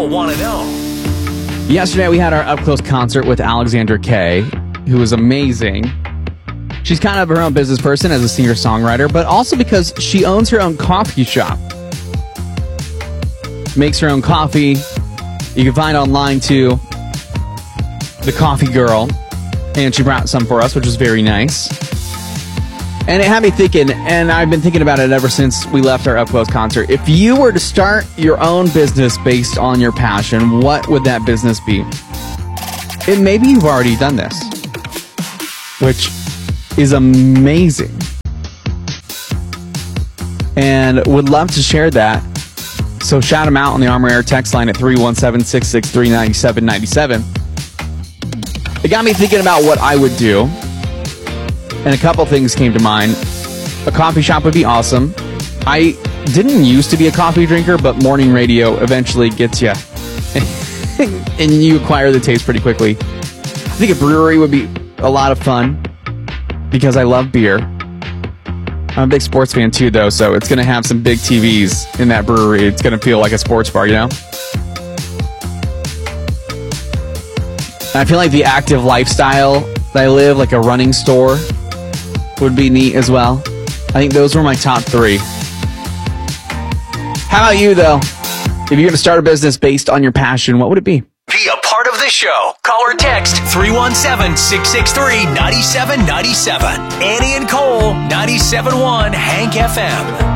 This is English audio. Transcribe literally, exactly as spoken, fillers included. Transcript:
Cole want to know. Yesterday, we had our up-close concert with Alexandra Kay, who was amazing. She's kind of her own business person as a singer-songwriter, but also because she owns her own coffee shop. Makes her own coffee. You can find online, too, The Coffee Girl. And she brought some for us, which was very nice. And it had me thinking, and I've been thinking about it ever since we left our up-close concert. If you were to start your own business based on your passion, what would that business be? And maybe you've already done this, which is amazing. And would love to share that. So shout them out on the Armor Air text line at three one seven, six six three, nine seven nine seven. It got me thinking about what I would do. And a couple things came to mind. A coffee shop would be awesome. I didn't used to be a coffee drinker, but morning radio eventually gets you. And you acquire the taste pretty quickly. I think a brewery would be a lot of fun because I love beer. I'm a big sports fan too, though, so it's going to have some big T Vs in that brewery. It's going to feel like a sports bar, you know? I feel like the active lifestyle that I live, like a running store, would be neat as well. I think those were my top three. How about you, though? If you're going to start a business based on your passion, what would it be? Be a part of the show. Call or text three one seven, six six three, nine seven nine seven. Annie and Cole, ninety-seven point one Hank F M.